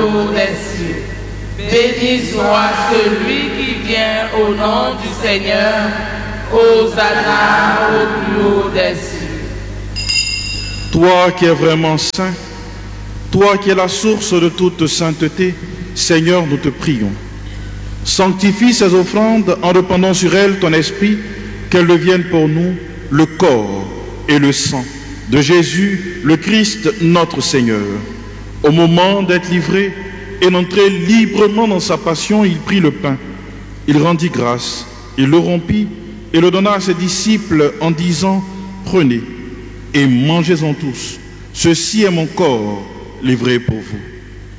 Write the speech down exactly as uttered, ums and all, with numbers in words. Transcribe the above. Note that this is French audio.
haut des cieux. Béni soit celui qui vient au nom du Seigneur. Hosanna au plus haut des cieux. Toi qui es vraiment saint, toi qui es la source de toute sainteté, Seigneur, nous te prions. Sanctifie ces offrandes en répandant sur elles ton esprit, qu'elles deviennent pour nous le corps et le sang de Jésus, le Christ, notre Seigneur. Au moment d'être livré et d'entrer librement dans sa passion, il prit le pain, il rendit grâce, il le rompit et le donna à ses disciples en disant, prenez et mangez-en tous, ceci est mon corps livré pour vous.